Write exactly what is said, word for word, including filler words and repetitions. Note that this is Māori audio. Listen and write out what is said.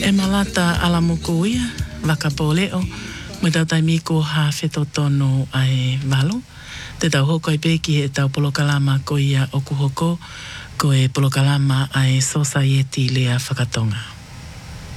E malata ala muku ia, waka pōleo, me tau taimi ko ha wheto tono ai walo. Te tau hoko i peki e tau polokalama ko ia o kuhoko, ko e polokalama ai Society Lea Whakatonga.